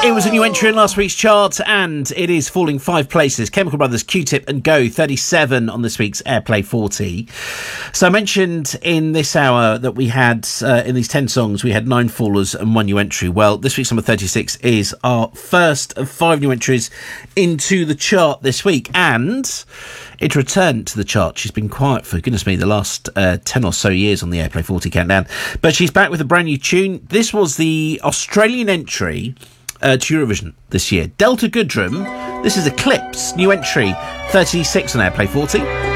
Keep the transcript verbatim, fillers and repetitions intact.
It was a new entry in last week's chart, and it is falling five places. Chemical Brothers, Q-Tip and Go, thirty-seven on this week's Airplay forty. So I mentioned in this hour that we had, uh, in these ten songs, we had nine fallers and one new entry. Well, this week's number thirty-six is our first of five new entries into the chart this week, and it returned to the chart. She's been quiet for, goodness me, the last uh, ten or so years on the Airplay forty countdown, but she's back with a brand new tune. This was the Australian entry Uh, to Eurovision this year. Delta Goodrem, this is Eclipse, new entry, thirty-six on Airplay forty.